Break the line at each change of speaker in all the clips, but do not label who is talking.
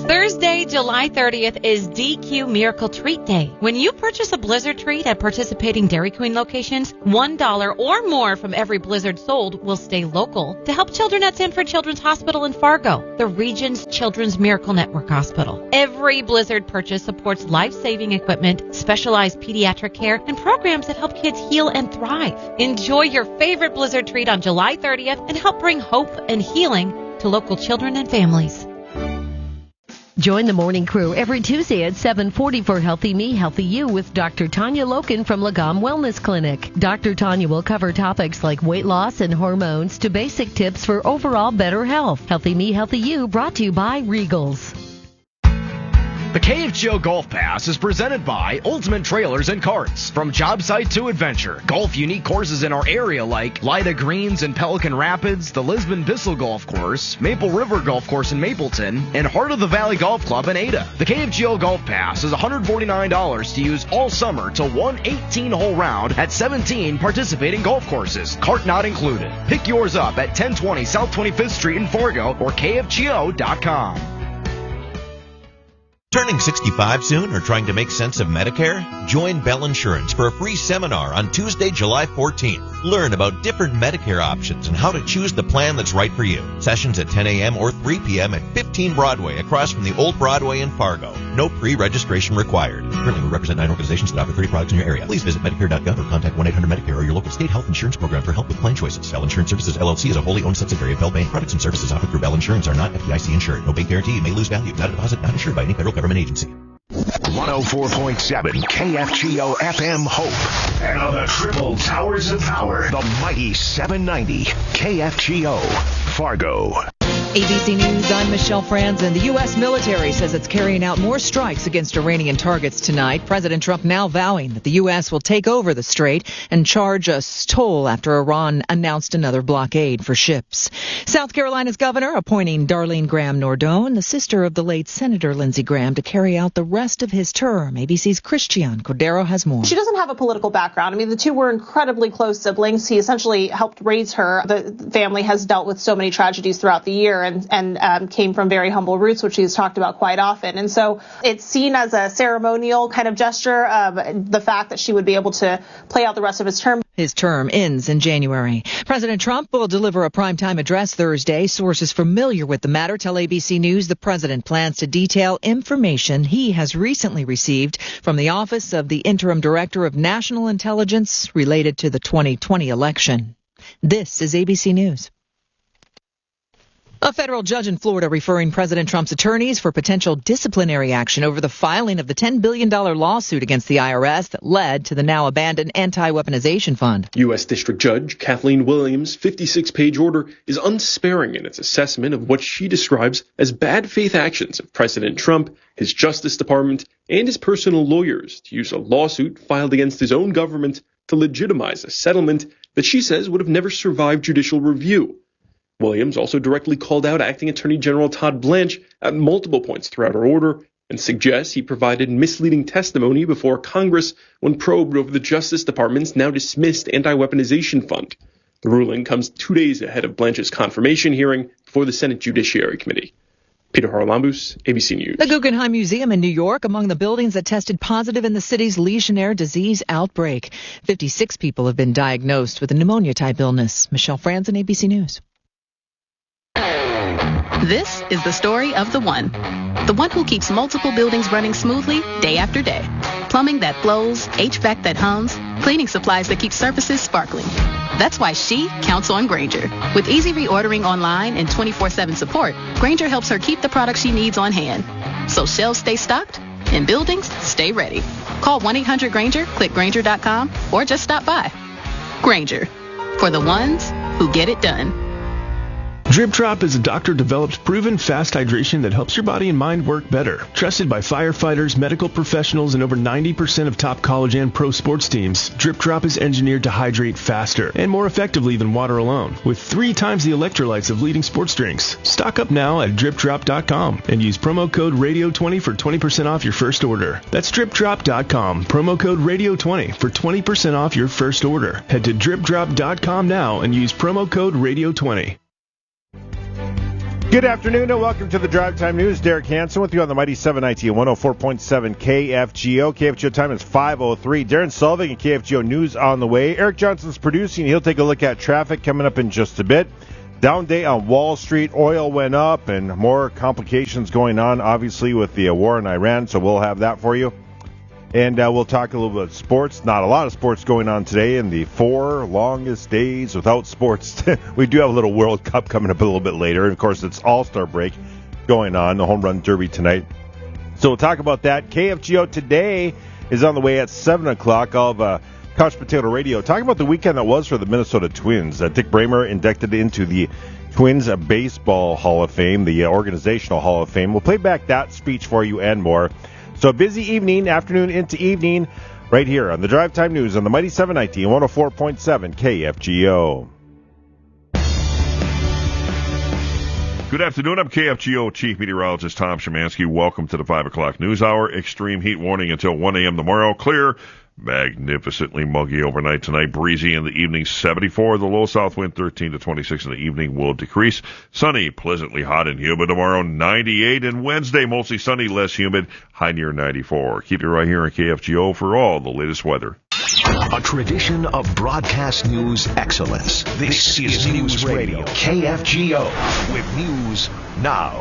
Thursday, July 30th is DQ Miracle Treat Day. When you purchase a Blizzard treat at participating Dairy Queen locations, $1 or more from every Blizzard sold will stay local to help children at Sanford Children's Hospital in Fargo, the region's Children's Miracle Network hospital. Every Blizzard purchase supports life-saving equipment, specialized pediatric care, and programs that help kids heal and thrive. Enjoy your favorite Blizzard treat on July 30th and help bring hope and healing to local children and families.
Join the morning crew every Tuesday at 7:40 for Healthy Me, Healthy You with Dr. Tanya Loken from Lagom Wellness Clinic. Dr. Tanya will cover topics like weight loss and hormones to basic tips for overall better health. Healthy Me, Healthy You brought to you by Regals.
The KFGO Golf Pass is presented by Ultimate Trailers and Carts. From job site to adventure, golf unique courses in our area like Lida Greens in Pelican Rapids, the Lisbon Bissell Golf Course, Maple River Golf Course in Mapleton, and Heart of the Valley Golf Club in Ada. The KFGO Golf Pass is $149 to use all summer to one 18-hole round at 17 participating golf courses. Cart not included. Pick yours up at 1020 South 25th Street in Fargo or KFGO.com.
Turning 65 soon or trying to make sense of Medicare? Join Bell Insurance for a free seminar on Tuesday, July 14th. Learn about different Medicare options and how to choose the plan that's right for you. Sessions at 10 a.m. or 3 p.m. at 15 Broadway across from the Old Broadway in Fargo. No pre-registration required. Currently, we represent 9 organizations that offer 30 products in your area. Please visit Medicare.gov or contact 1-800-MEDICARE or your local state health insurance program for help with plan choices. Bell Insurance Services, LLC is a wholly owned subsidiary of Bell Bank. Products and services offered through Bell Insurance are not FDIC insured. No bank guarantee. May lose value. Not a deposit. Not insured by any federal government agency.
104.7 KFGO FM Hope. And on the triple towers of power, the mighty 790 KFGO Fargo.
ABC News, I'm Michelle Franzen. The U.S. military says it's carrying out more strikes against Iranian targets tonight. President Trump now vowing that the U.S. will take over the strait and charge a toll after Iran announced another blockade for ships. South Carolina's governor appointing Darlene Graham Nordone, the sister of the late Senator Lindsey Graham, to carry out the rest of his term. ABC's Christiane Cordero has more.
She doesn't have a political background. I mean, the two were incredibly close siblings. He essentially helped raise her. The family has dealt with so many tragedies throughout the year and came from very humble roots, which he's talked about quite often. And so it's seen as a ceremonial kind of gesture, the fact that she would be able to play out the rest of his term.
His term ends in January. President Trump will deliver a primetime address Thursday. Sources familiar with the matter tell ABC News the president plans to detail information he has recently received from the Office of the Interim Director of National Intelligence related to the 2020 election. This is ABC News. A federal judge in Florida referring President Trump's attorneys for potential disciplinary action over the filing of the $10 billion lawsuit against the IRS that led to the now abandoned anti-weaponization fund.
U.S. District Judge Kathleen Williams' 56-page order is unsparing in its assessment of what she describes as bad faith actions of President Trump, his Justice Department, and his personal lawyers to use a lawsuit filed against his own government to legitimize a settlement that she says would have never survived judicial review. Williams also directly called out Acting Attorney General Todd Blanche at multiple points throughout her order and suggests he provided misleading testimony before Congress when probed over the Justice Department's now dismissed anti-weaponization fund. The ruling comes 2 days ahead of Blanche's confirmation hearing before the Senate Judiciary Committee. Peter Haralambous, ABC News.
The Guggenheim Museum in New York among the buildings that tested positive in the city's Legionnaire disease outbreak. 56 people have been diagnosed with a pneumonia-type illness. Michelle Franzen, ABC News.
This is the story of the one who keeps multiple buildings running smoothly day after day. Plumbing that flows, HVAC that hums, cleaning supplies that keep surfaces sparkling. That's why she counts on Grainger. With easy reordering online and 24/7 support, Grainger helps her keep the products she needs on hand. So shelves stay stocked and buildings stay ready. Call 1-800-GRAINGER, click Grainger.com, or just stop by. Grainger, for the ones who get it done.
Drip Drop is a doctor-developed, proven fast hydration that helps your body and mind work better. Trusted by firefighters, medical professionals, and over 90% of top college and pro sports teams, Drip Drop is engineered to hydrate faster and more effectively than water alone, with 3 times the electrolytes of leading sports drinks. Stock up now at DripDrop.com and use promo code RADIO20 for 20% off your first order. That's DripDrop.com, promo code RADIO20 for 20% off your first order. Head to DripDrop.com now and use promo code RADIO20.
Good afternoon and welcome to the Drive Time News. Derek Hansen with you on the Mighty 790 and 104.7 KFGO. KFGO time is 5:03. Darren Sullivan and KFGO News on the way. Eric Johnson's producing. He'll take a look at traffic coming up in just a bit. Down day on Wall Street. Oil went up and more complications going on, obviously, with the war in Iran. So we'll have that for you. And we'll talk a little bit of sports. Not a lot of sports going on today in the 4 longest days without sports. We do have a little World Cup coming up a little bit later. And, of course, it's All-Star break going on, the Home Run Derby tonight. So we'll talk about that. KFGO Today is on the way at 7 o'clock. I'll have Couch Potato Radio. Talking about the weekend that was for the Minnesota Twins. Dick Bramer inducted into the Twins Baseball Hall of Fame, the Organizational Hall of Fame. We'll play back that speech for you and more. So a busy evening, afternoon into evening, right here on the Drive Time News on the Mighty 790 and 104.7 KFGO.
Good afternoon. I'm KFGO Chief Meteorologist Tom Szymanski. Welcome to the 5 o'clock news hour. Extreme heat warning until 1 a.m. tomorrow. Clear. Magnificently muggy overnight tonight. Breezy in the evening, 74. The low south wind, 13 to 26 in the evening, will decrease. Sunny, pleasantly hot and humid tomorrow, 98. And Wednesday, mostly sunny, less humid, high near 94. Keep it right here on KFGO for all the latest weather.
A tradition of broadcast news excellence. This is News Radio, KFGO, with news now.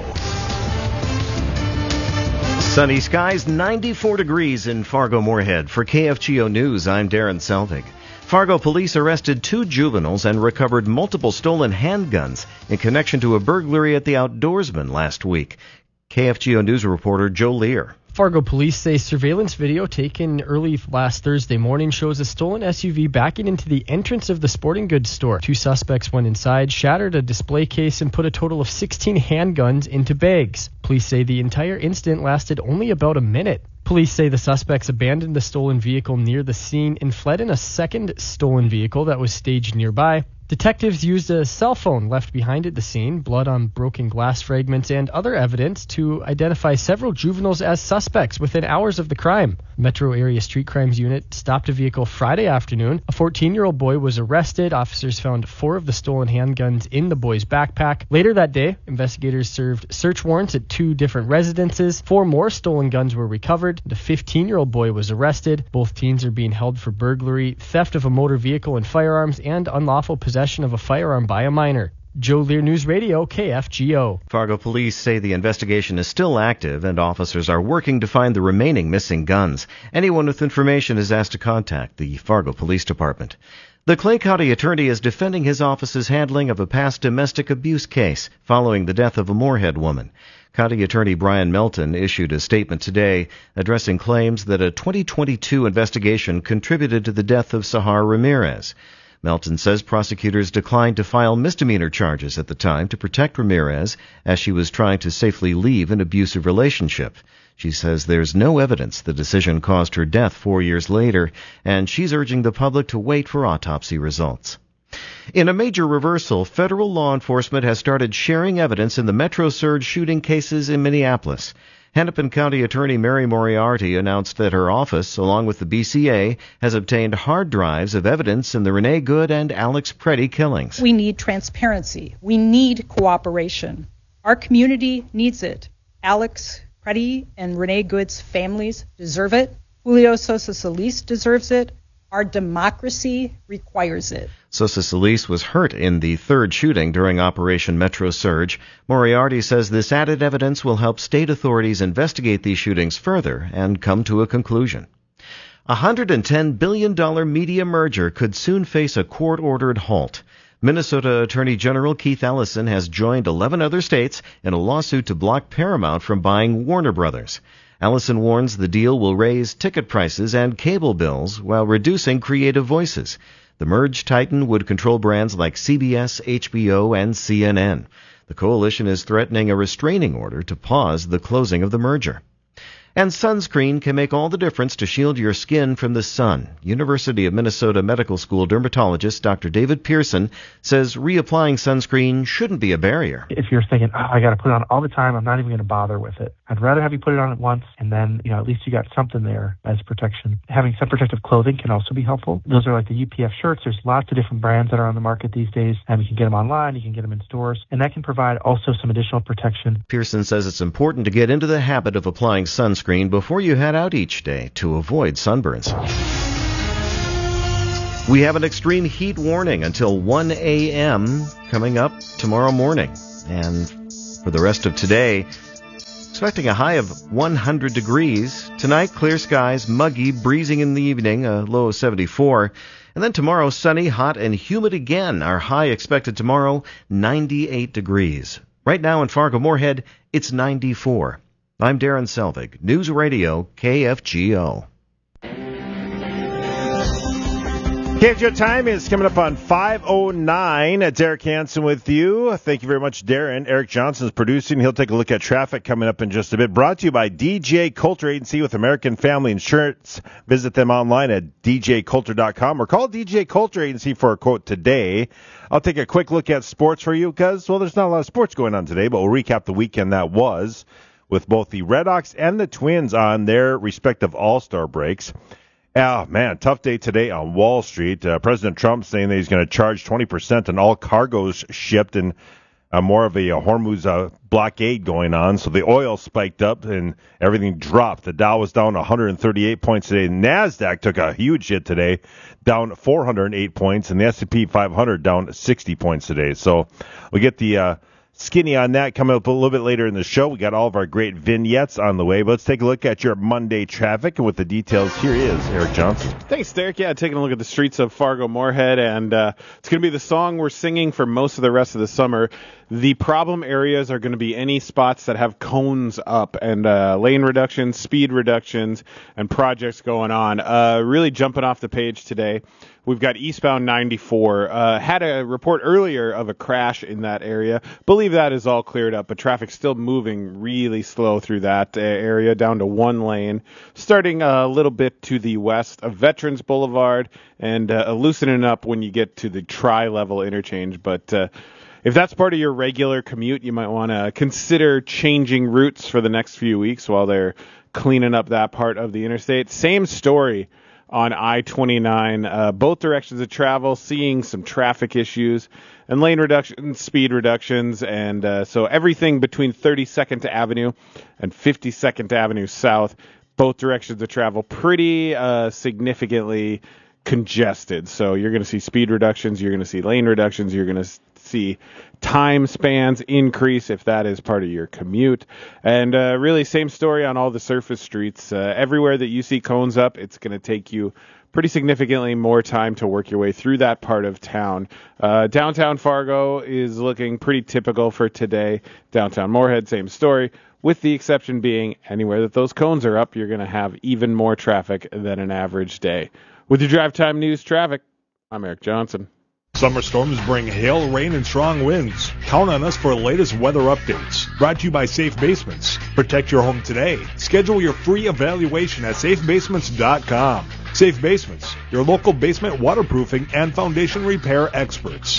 Sunny skies, 94 degrees in Fargo-Moorhead. For KFGO News, I'm Darren Selvig. Fargo police arrested 2 juveniles and recovered multiple stolen handguns in connection to a burglary at the Outdoorsman last week. KFGO News reporter Joe Lear.
Fargo police say surveillance video taken early last Thursday morning shows a stolen SUV backing into the entrance of the sporting goods store. 2 suspects went inside, shattered a display case, and put a total of 16 handguns into bags. Police say the entire incident lasted only about a minute. Police say the suspects abandoned the stolen vehicle near the scene and fled in a second stolen vehicle that was staged nearby. Detectives used a cell phone left behind at the scene, blood on broken glass fragments, and other evidence to identify several juveniles as suspects within hours of the crime. Metro Area Street Crimes Unit stopped a vehicle Friday afternoon. A 14-year-old boy was arrested. Officers found 4 of the stolen handguns in the boy's backpack. Later that day, investigators served search warrants at 2 different residences. 4 more stolen guns were recovered. The 15-year-old boy was arrested. Both teens are being held for burglary, theft of a motor vehicle and firearms, and unlawful possession of a firearm by a minor. Joe Lear, News Radio, KFGO.
Fargo police say the investigation is still active and officers are working to find the remaining missing guns. Anyone with information is asked to contact the Fargo Police Department. The Clay County attorney is defending his office's handling of a past domestic abuse case following the death of a Moorhead woman. County Attorney Brian Melton issued a statement today addressing claims that a 2022 investigation contributed to the death of Sahar Ramirez. Melton says prosecutors declined to file misdemeanor charges at the time to protect Ramirez as she was trying to safely leave an abusive relationship. She says there's no evidence the decision caused her death 4 years later, and she's urging the public to wait for autopsy results. In a major reversal, federal law enforcement has started sharing evidence in the Metro Surge shooting cases in Minneapolis. Hennepin County Attorney Mary Moriarty announced that her office, along with the BCA, has obtained hard drives of evidence in the Renee Good and Alex Preddy killings.
We need transparency. We need cooperation. Our community needs it. Alex Preddy and Renee Good's families deserve it. Julio Sosa Solis deserves it. Our democracy requires it.
Sosa Solis was hurt in the 3rd shooting during Operation Metro Surge. Moriarty says this added evidence will help state authorities investigate these shootings further and come to a conclusion. A $110 billion media merger could soon face a court-ordered halt. Minnesota Attorney General Keith Ellison has joined 11 other states in a lawsuit to block Paramount from buying Warner Brothers. Ellison warns the deal will raise ticket prices and cable bills while reducing creative voices. The merged titan would control brands like CBS, HBO, and CNN. The coalition is threatening a restraining order to pause the closing of the merger.
And sunscreen can make all the difference to shield your skin from the sun. University of Minnesota Medical School dermatologist Dr. David Pearson says reapplying sunscreen shouldn't be a barrier.
If you're thinking, I got to put it on all the time, I'm not even going to bother with it. I'd rather have you put it on at once, and then, at least you got something there as protection. Having some protective clothing can also be helpful. Those are like the UPF shirts. There's lots of different brands that are on the market these days, and you can get them online, you can get them in stores, and that can provide also some additional protection.
Pearson says it's important to get into the habit of applying sunscreen before you head out each day to avoid sunburns. We have an extreme heat warning until 1 a.m. coming up tomorrow morning. And for the rest of today, expecting a high of 100 degrees. Tonight, clear skies, muggy, breezing in the evening, a low of 74. And then tomorrow, sunny, hot, and humid again. Our high expected tomorrow, 98 degrees. Right now in Fargo-Moorhead, it's 94. I'm Darren Selvig, News Radio KFGO.
KFGO time is coming up on 5:09. Derek Hansen with you. Thank you very much, Darren. Eric Johnson's producing. He'll take a look at traffic coming up in just a bit. Brought to you by DJ Coulter Agency with American Family Insurance. Visit them online at djcoulter.com or call DJ Coulter Agency for a quote today. I'll take a quick look at sports for you because, there's not a lot of sports going on today, but we'll recap the weekend that was, with both the Redhawks and the Twins on their respective All-Star breaks. Oh, man, tough day today on Wall Street. President Trump saying that he's going to charge 20% on all cargoes shipped, and more of a Hormuz blockade going on. So the oil spiked up and everything dropped. The Dow was down 138 points today. NASDAQ took a huge hit today, down 408 points, and the S&P 500 down 60 points today. So we get the skinny on that coming up a little bit later in the show. We got all of our great vignettes on the way. But let's take a look at your Monday traffic. And with the details, here is Eric Johnson.
Thanks, Derek. Yeah, taking a look at the streets of Fargo-Moorhead. And it's going to be the song we're singing for most of the rest of the summer. The problem areas are going to be any spots that have cones up and lane reductions, speed reductions, and projects going on. Really jumping off the page today. We've got eastbound 94. Had a report earlier of a crash in that area. Believe that is all cleared up, but traffic's still moving really slow through that area, down to one lane. Starting a little bit to the west of Veterans Boulevard and loosening up when you get to the tri-level interchange. But if that's part of your regular commute, you might want to consider changing routes for the next few weeks while they're cleaning up that part of the interstate. Same story on I-29, both directions of travel, seeing some traffic issues and lane reductions, speed reductions, and so everything between 32nd Avenue and 52nd Avenue South, both directions of travel pretty significantly congested. So you're going to see speed reductions, you're going to see lane reductions, you're going to see time spans increase if that is part of your commute. And really same story on all the surface streets. Everywhere that you see cones up, it's going to take you pretty significantly more time to work your way through that part of town. Downtown Fargo is looking pretty typical for today. Downtown Moorhead, same story, with the exception being anywhere that those cones are up, you're going to have even more traffic than an average day. With your Drive Time News traffic, I'm Eric Johnson.
Summer storms bring hail, rain, and strong winds. Count on us for the latest weather updates. Brought to you by Safe Basements. Protect your home today. Schedule your free evaluation at safebasements.com. Safe Basements, your local basement waterproofing and foundation repair experts.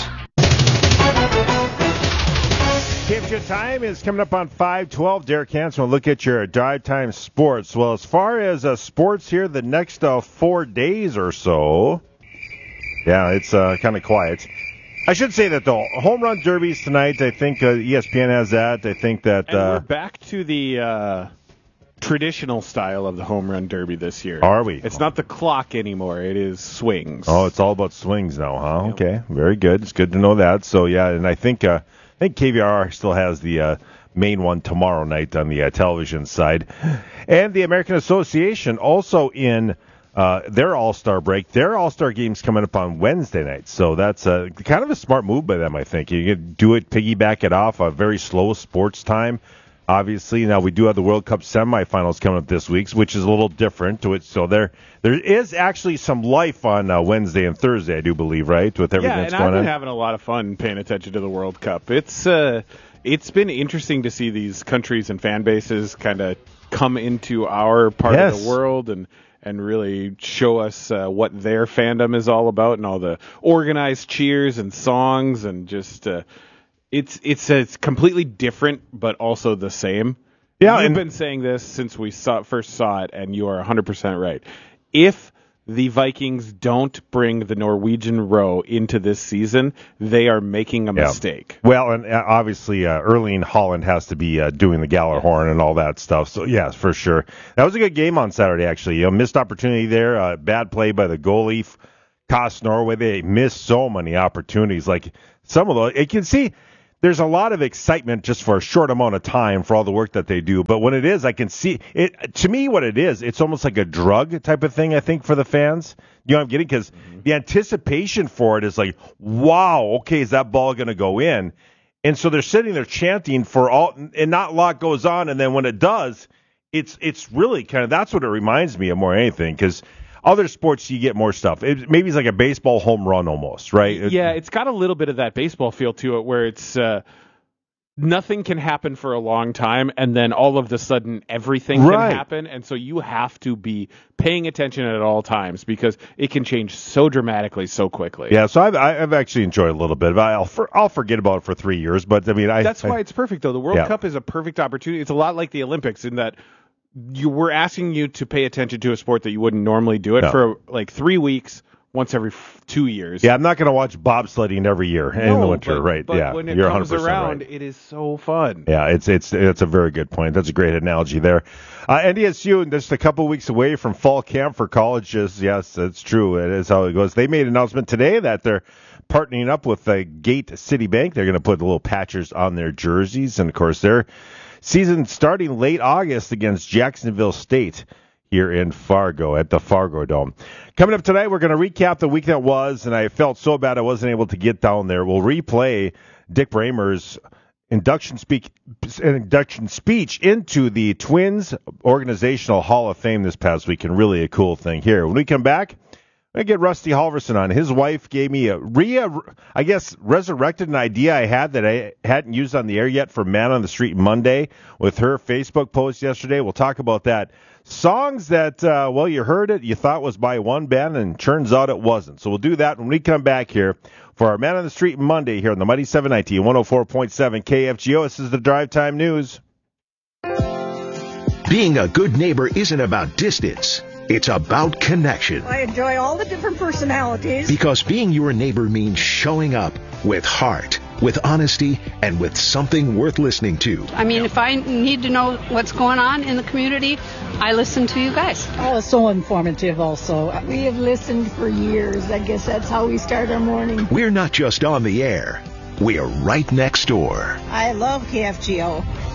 KFGO time is coming up on 5:12. Derek Hansen will look at your Drive Time sports. Well, as far as sports here, the next 4 days or so, yeah, it's kind of quiet. I should say that the home run derbies tonight, I think ESPN has that. I think that...
And we're back to the traditional style of the home run derby this year.
Are we?
It's not the clock anymore. It is swings.
Oh, it's all about swings now, huh? Yep. Okay, very good. It's good to know that. So, yeah, and I think KVR still has the main one tomorrow night on the television side. And the American Association also in... their All-Star break. Their All-Star game's coming up on Wednesday night. So that's kind of a smart move by them, I think. You can do it, piggyback it off a very slow sports time. Obviously, now we do have the World Cup semifinals coming up this week, which is a little different to it. So there is actually some life on Wednesday and Thursday, I do believe, right? With everything that's going on.
Yeah, and I've been having a lot of fun paying attention to the World Cup. It's it's been interesting to see these countries and fan bases kind of come into our part of the world and really show us what their fandom is all about, and all the organized cheers and songs, and just it's completely different but also the same. Yeah, you've been saying this since we first saw it, and you are 100% right. If the Vikings don't bring the Norwegian row into this season, they are making a mistake.
Well, and obviously Erling Haaland has to be doing the Gjallarhorn and all that stuff. So, yes, for sure. That was a good game on Saturday, actually. Missed opportunity there. Bad play by the goalie. Cost Norway. They missed so many opportunities. Like some of those, you can see there's a lot of excitement just for a short amount of time for all the work that they do. But when it is, I can see it. To me, what it is, it's almost like a drug type of thing, I think, for the fans. You know what I'm getting? Because the anticipation for it is like, wow, okay, is that ball going to go in? And so they're sitting there chanting for all, and not a lot goes on. And then when it does, it's really kind of, that's what it reminds me of more than anything. Because other sports, you get more stuff. Maybe it's like a baseball home run almost, right?
Yeah, it's got a little bit of that baseball feel to it, where it's nothing can happen for a long time, and then all of a sudden everything can happen, and so you have to be paying attention at all times because it can change so dramatically so quickly.
Yeah, so I've actually enjoyed a little bit. I'll forget about it for 3 years, but I mean,
that's why it's perfect though. The World Cup is a perfect opportunity. It's a lot like the Olympics in that we're asking you to pay attention to a sport that you wouldn't normally do it for like 3 weeks, once every 2 years.
Yeah, I'm not going to watch bobsledding every year in the winter,
but
yeah,
when it
you're
comes
100%
around,
right.
it is so fun.
Yeah, it's a very good point. That's a great analogy there. NDSU, just a couple weeks away from fall camp for colleges. Yes, that's true. It is how it goes. They made an announcement today that they're partnering up with Gate City Bank. They're going to put the little patches on their jerseys, and of course their season starting late August against Jacksonville State here in Fargo at the Fargo Dome. Coming up tonight, we're going to recap the week that was, and I felt so bad I wasn't able to get down there. We'll replay Dick Bramer's induction speech into the Twins Organizational Hall of Fame this past week, and really a cool thing here. When we come back, I get Rusty Halverson on. His wife gave me resurrected an idea I had that I hadn't used on the air yet for Man on the Street Monday with her Facebook post yesterday. We'll talk about that. Songs that, you heard it, you thought was by one band, and turns out it wasn't. So we'll do that when we come back here for our Man on the Street Monday here on the Mighty 790 104.7 KFGO. This is the Drive Time News.
Being a good neighbor isn't about distance. It's about connection.
I enjoy all the different personalities.
Because being your neighbor means showing up with heart, with honesty, and with something worth listening to.
I mean, if I need to know what's going on in the community, I listen to you guys.
Oh, it's so informative also. We have listened for years. I guess that's how we start our morning.
We're not just on the air. We're right next door.
I love KFGO.